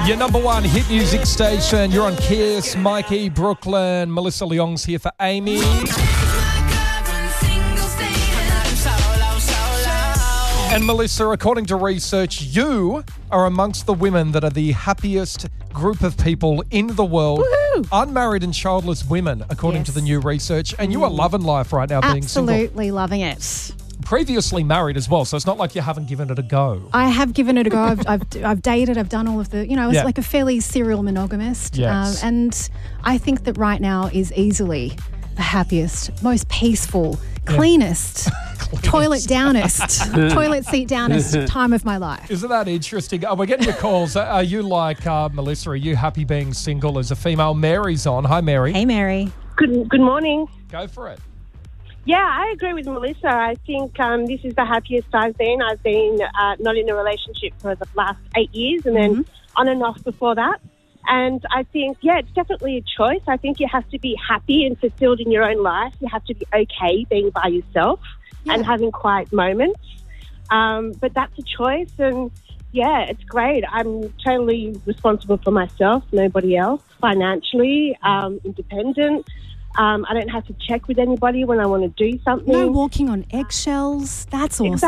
Your number one hit music station. You're on Kiss. Mikey, Brooklyn, Melissa Leong's here for Amy. And Melissa, according to research, you are amongst the women that are the happiest group of people in the world. Woohoo! Unmarried and childless women, according to the new research. And you are loving life right now, being single. Absolutely loving it. Previously married as well, so it's not like you haven't given it a go. I have given it a go. I've dated. I've done all of the, it's like a fairly serial monogamist. Yes. And I think that right now is easily the happiest, most peaceful, cleanest, toilet downest, toilet seat downest time of my life. Isn't that interesting? We're getting your calls. Are you like Melissa? Are you happy being single as a female? Mary's on. Hi, Mary. Hey, Mary. Good morning. Go for it. Yeah, I agree with Melissa. I think this is the happiest I've been. I've been not in a relationship for the last 8 years and then on and off before that. And I think, it's definitely a choice. I think you have to be happy and fulfilled in your own life. You have to be okay being by yourself and having quiet moments. But that's a choice. And, it's great. I'm totally responsible for myself, nobody else, financially, independent. I don't have to check with anybody when I want to do something. No walking on eggshells. That's awesome.